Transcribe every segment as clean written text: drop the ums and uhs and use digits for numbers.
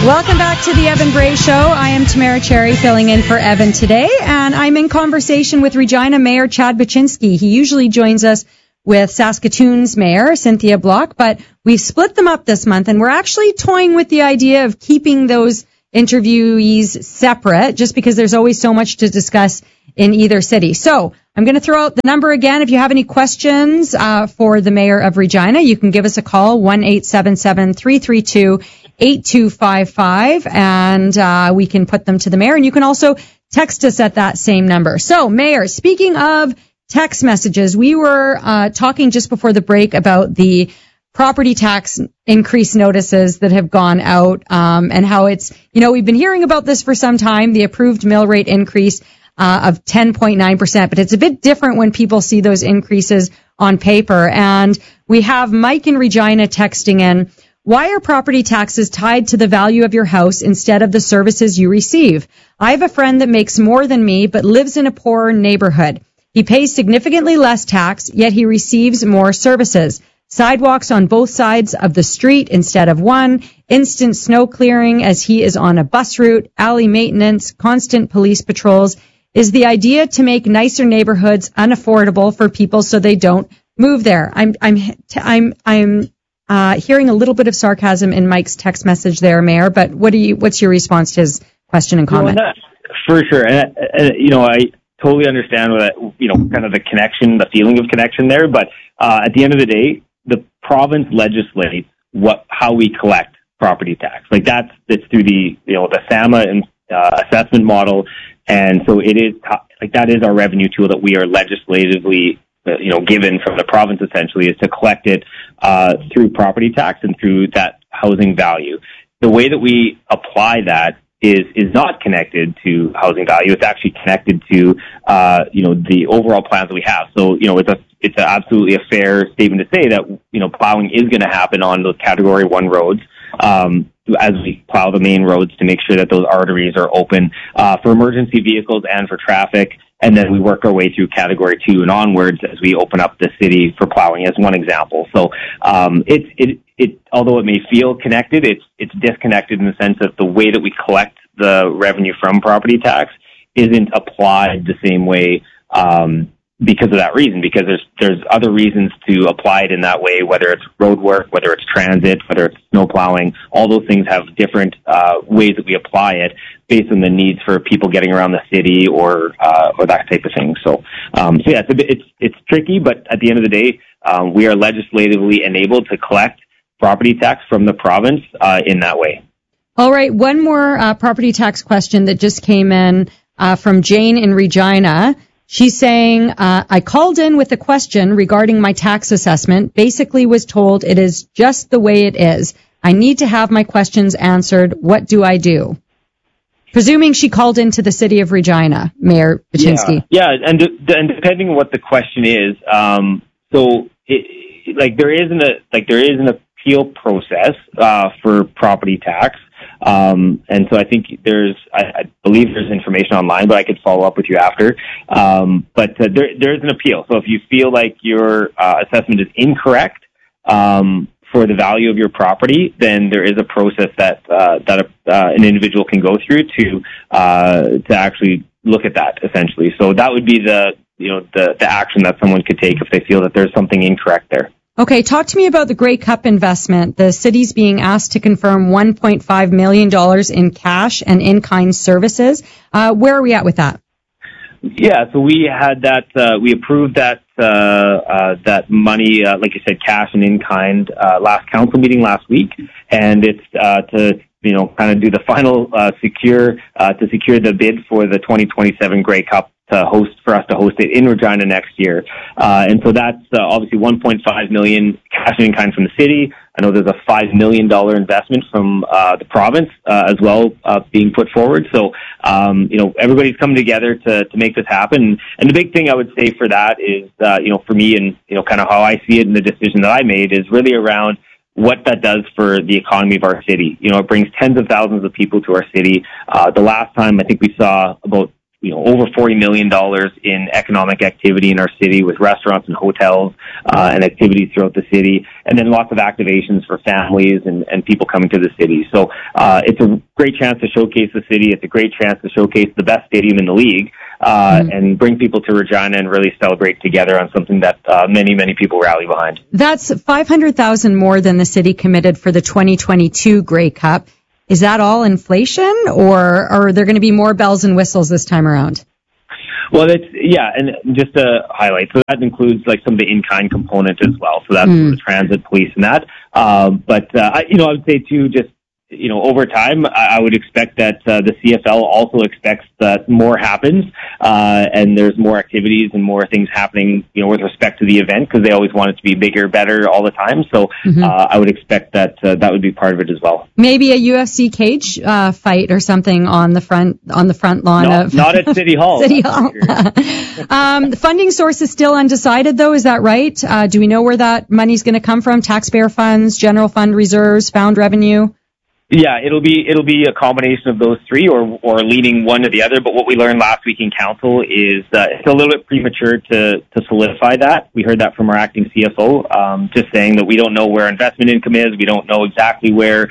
Welcome back to the Evan Bray Show. I am Tamara Cherry filling in for Evan today, and I'm in conversation with Regina Mayor Chad Buczynski. He usually joins us with Saskatoon's Mayor Cynthia Block, but we've split them up this month, and we're actually toying with the idea of keeping those interviewees separate just because there's always so much to discuss in either city. So I'm going to throw out the number again. If you have any questions for the Mayor of Regina, you can give us a call, 1-877-332-8255, and we can put them to the Mayor. And you can also text us at that same number. So, Mayor, speaking of text messages, we were talking just before the break about the property tax increase notices that have gone out, and how it's, we've been hearing about this for some time, the approved mill rate increase of 10.9%, but it's a bit different when people see those increases on paper. And we have Mike in Regina texting in, why are property taxes tied to the value of your house instead of the services you receive? I have a friend that makes more than me, but lives in a poorer neighborhood. He pays significantly less tax, yet he receives more services. Sidewalks on both sides of the street instead of one, instant snow clearing as he is on a bus route, alley maintenance, constant police patrols. Is the idea to make nicer neighborhoods unaffordable for people so they don't move there? I'm hearing a little bit of sarcasm in Mike's text message there, Mayor, but what's your response to his question and comment? For sure. And I totally understand that, kind of the connection, the feeling of connection there. But at the end of the day, the province legislates how we collect property tax. It's through the SAMA and assessment model. And so it is that is our revenue tool that we are legislatively, given from the province essentially, is to collect it through property tax and through that housing value. The way that we apply that is not connected to housing value. It's actually connected to, the overall plans that we have. So, it's absolutely a fair statement to say that, plowing is going to happen on those Category 1 roads, as we plow the main roads to make sure that those arteries are open, for emergency vehicles and for traffic. And then we work our way through Category 2 and onwards as we open up the city for plowing, as one example. So, although it may feel connected, it's disconnected in the sense that the way that we collect the revenue from property tax isn't applied the same way, because of that reason, because there's other reasons to apply it in that way, whether it's road work, whether it's transit, whether it's snow plowing. All those things have different ways that we apply it based on the needs for people getting around the city or that type of thing. So yeah, it's tricky, but at the end of the day, we are legislatively enabled to collect property tax from the province in that way. All right, one more property tax question that just came in from Jane in Regina. She's saying, I called in with a question regarding my tax assessment, basically was told it is just the way it is. I need to have my questions answered. What do I do? Presuming she called into the city of Regina, Mayor Buczynski. Yeah, and depending on what the question is, there is an appeal process for property tax. And so I think I believe there's information online, but I could follow up with you after. But there is an appeal. So if you feel like your assessment is incorrect for the value of your property, then there is a process that an individual can go through to actually look at that, essentially. So that would be the action that someone could take if they feel that there's something incorrect there. Okay, talk to me about the Grey Cup investment. The city's being asked to confirm $1.5 million in cash and in-kind services. Where are we at with that? Yeah, so we had that, we approved that money, like you said, cash and in-kind, last council meeting last week. And it's, to kind of do the final, secure the bid for the 2027 Grey Cup for us to host it in Regina next year. And so that's obviously $1.5 million cash and in-kind from the city. I know there's a $5 million investment from the province as well being put forward. So, everybody's coming together to make this happen. And the big thing I would say for that is, for me and, kind of how I see it and the decision that I made is really around what that does for the economy of our city. It brings tens of thousands of people to our city. The last time I think we saw about over $40 million in economic activity in our city with restaurants and hotels and activities throughout the city, and then lots of activations for families and people coming to the city. So it's a great chance to showcase the city. It's a great chance to showcase the best stadium in the league and bring people to Regina and really celebrate together on something that many, many people rally behind. That's $500,000 more than the city committed for the 2022 Grey Cup. Is that all inflation, or are there going to be more bells and whistles this time around? Well, and just to highlight, so that includes like some of the in-kind component as well. So that's the transit, police, and that. But I would say too, just over time, I would expect that the CFL also expects that more happens, and there's more activities and more things happening, with respect to the event, because they always want it to be bigger, better all the time. So I would expect that that would be part of it as well. Maybe a UFC cage fight or something on the front lawn of not at City Hall. City Hall. The funding source is still undecided, though. Is that right? Do we know where that money's going to come from? Taxpayer funds, general fund reserves, found revenue? Yeah, it'll be a combination of those three, or leaning one to the other. But what we learned last week in council is it's a little bit premature to solidify that. We heard that from our acting CFO, just saying that we don't know where investment income is. We don't know exactly where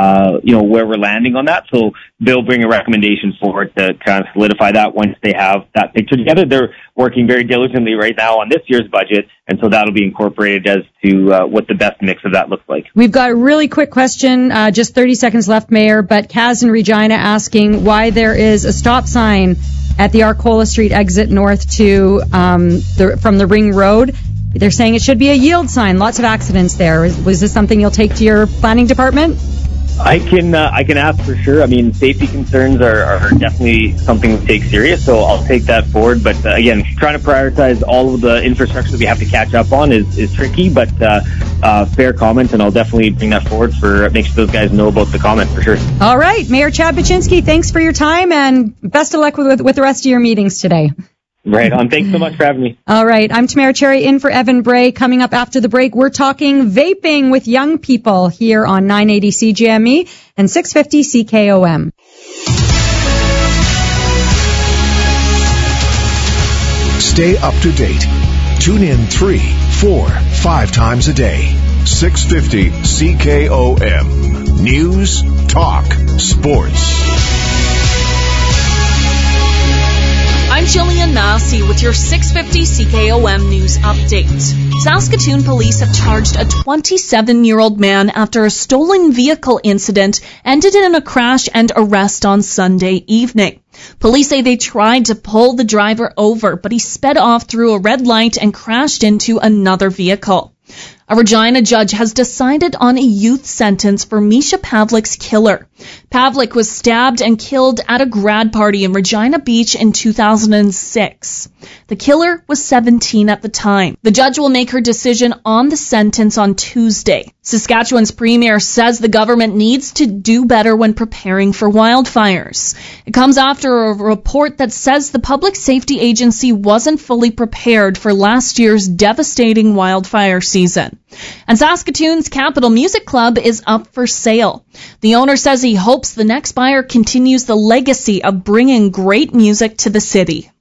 we're landing on that. So they'll bring a recommendation forward to kind of solidify that once they have that picture together. They're working very diligently right now on this year's budget, and so that'll be incorporated as to what the best mix of that looks like. We've got a really quick question, just 30 seconds left, Mayor, but Kaz in Regina asking why there is a stop sign at the Arcola Street exit north to from the Ring Road. They're saying it should be a yield sign. Lots of accidents there. Was this something you'll take to your planning department? I can ask for sure. I mean, safety concerns are definitely something we take serious, so I'll take that forward. But again, trying to prioritize all of the infrastructure that we have to catch up on is tricky, but fair comment, and I'll definitely bring that forward make sure those guys know about the comment for sure. All right, Mayor Chad Buczynski, thanks for your time, and best of luck with the rest of your meetings today. Right on. Thanks so much for having me. All right. I'm Tamara Cherry in for Evan Bray. Coming up after the break, we're talking vaping with young people here on 980 CJME and 650 CKOM. Stay up to date. Tune in 3, 4, 5 times a day. 650 CKOM. News, talk, sports. I'm Jillian Massey with your 650 CKOM News Update. Saskatoon police have charged a 27-year-old man after a stolen vehicle incident ended in a crash and arrest on Sunday evening. Police say they tried to pull the driver over, but he sped off through a red light and crashed into another vehicle. A Regina judge has decided on a youth sentence for Misha Pavlik's killer. Pavlik was stabbed and killed at a grad party in Regina Beach in 2006. The killer was 17 at the time. The judge will make her decision on the sentence on Tuesday. Saskatchewan's premier says the government needs to do better when preparing for wildfires. It comes after a report that says the Public Safety Agency wasn't fully prepared for last year's devastating wildfire season. And Saskatoon's Capital Music Club is up for sale. The owner says he hopes the next buyer continues the legacy of bringing great music to the city.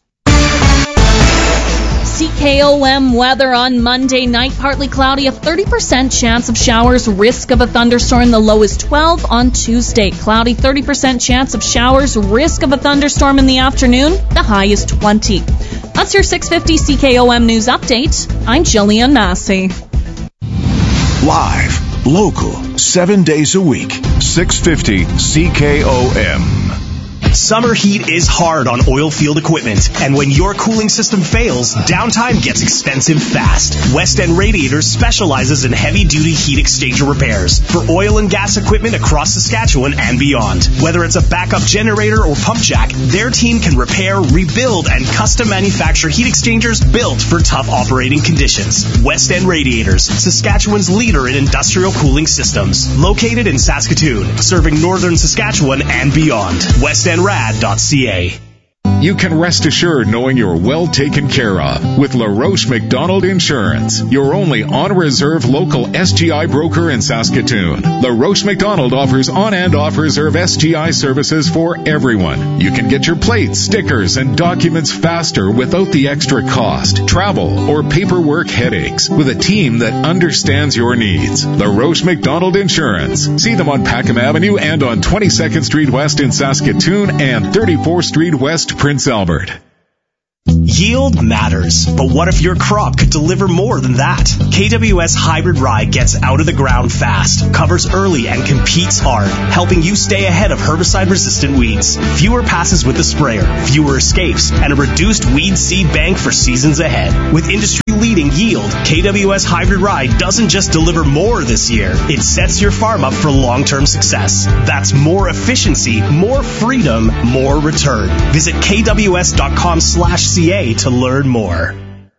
CKOM weather on Monday night, partly cloudy, a 30% chance of showers, risk of a thunderstorm, the low is 12. On Tuesday, cloudy, 30% chance of showers, risk of a thunderstorm in the afternoon, the high is 20. That's your 650 CKOM News Update. I'm Jillian Massey. Live, local, 7 days a week, 650 CKOM. Summer heat is hard on oil field equipment, and when your cooling system fails, downtime gets expensive fast. West End Radiators specializes in heavy-duty heat exchanger repairs for oil and gas equipment across Saskatchewan and beyond. Whether it's a backup generator or pump jack, their team can repair, rebuild, and custom manufacture heat exchangers built for tough operating conditions. West End Radiators, Saskatchewan's leader in industrial cooling systems. Located in Saskatoon, serving northern Saskatchewan and beyond. WestEndRad.ca. You can rest assured knowing you're well taken care of with LaRoche McDonald Insurance, your only on-reserve local SGI broker in Saskatoon. LaRoche McDonald offers on and off-reserve SGI services for everyone. You can get your plates, stickers, and documents faster without the extra cost, travel, or paperwork headaches with a team that understands your needs. LaRoche McDonald Insurance. See them on Packham Avenue and on 22nd Street West in Saskatoon and 34th Street West, Prince Albert. Yield matters, but what if your crop could deliver more than that? KWS Hybrid Rye gets out of the ground fast, covers early, and competes hard, helping you stay ahead of herbicide-resistant weeds. Fewer passes with the sprayer, fewer escapes, and a reduced weed seed bank for seasons ahead. With industry-leading yield, KWS Hybrid Rye doesn't just deliver more this year, it sets your farm up for long-term success. That's more efficiency, more freedom, more return. Visit kws.com/CA to learn more.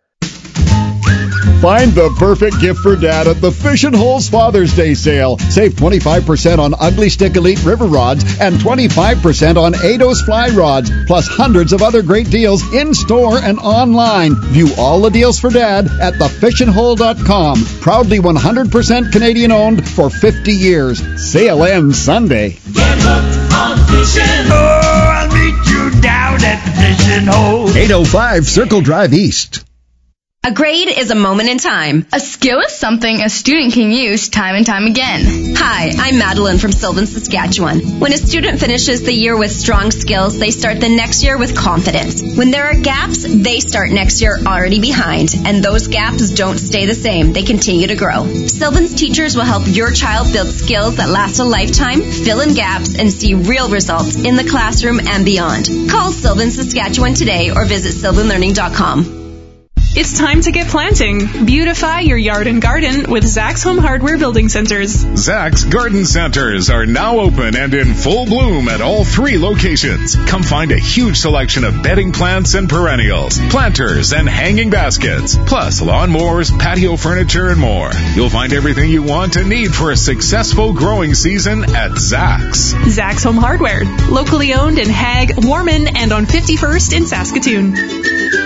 Find the perfect gift for Dad at the Fish and Holes Father's Day sale. Save 25% on Ugly Stick Elite River Rods and 25% on Eidos Fly Rods, plus hundreds of other great deals in-store and online. View all the deals for Dad at thefishandhole.com. Proudly 100% Canadian-owned for 50 years. Sale ends Sunday. Get hooked on fishing. Oh, I'll meet you down at the Fishing Hole. 805 Circle Drive East. A grade is a moment in time. A skill is something a student can use time and time again. Hi, I'm Madeline from Sylvan, Saskatchewan. When a student finishes the year with strong skills, they start the next year with confidence. When there are gaps, they start next year already behind, and those gaps don't stay the same. They continue to grow. Sylvan's teachers will help your child build skills that last a lifetime, fill in gaps, and see real results in the classroom and beyond. Call Sylvan, Saskatchewan today or visit sylvanlearning.com. It's time to get planting. Beautify your yard and garden with Zach's Home Hardware Building Centers. Zach's Garden Centers are now open and in full bloom at all 3 locations. Come find a huge selection of bedding plants and perennials, planters and hanging baskets, plus lawnmowers, patio furniture, and more. You'll find everything you want and need for a successful growing season at Zach's. Zach's Home Hardware, locally owned in Hague, Warman, and on 51st in Saskatoon.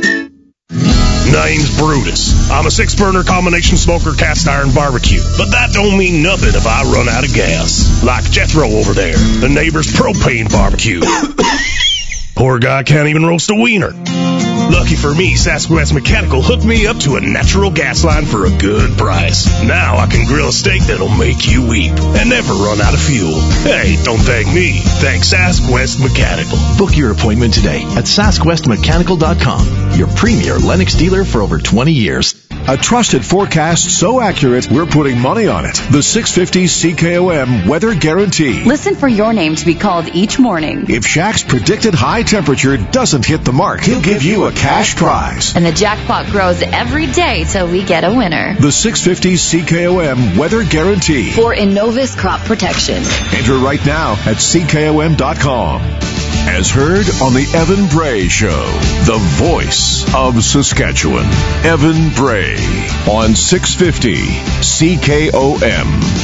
Name's Brutus. I'm a 6-burner combination smoker cast iron barbecue. But that don't mean nothing if I run out of gas. Like Jethro over there, the neighbor's propane barbecue. Poor guy can't even roast a wiener. Lucky for me, Sasquatch Mechanical hooked me up to a natural gas line for a good price. Now I can grill a steak that'll make you weep and never run out of fuel. Hey, don't thank me. Thank Sasquatch Mechanical. Book your appointment today at SasquestMechanical.com, your premier Lennox dealer for over 20 years. A trusted forecast so accurate, we're putting money on it. The 650 CKOM Weather Guarantee. Listen for your name to be called each morning. If Shaq's predicted high temperature doesn't hit the mark, he'll give you a cash prize. And the jackpot grows every day till we get a winner. The 650 CKOM Weather Guarantee. For Innovis Crop Protection. Enter right now at CKOM.com. As heard on the Evan Bray Show, the voice of Saskatchewan. Evan Bray on 650 CKOM.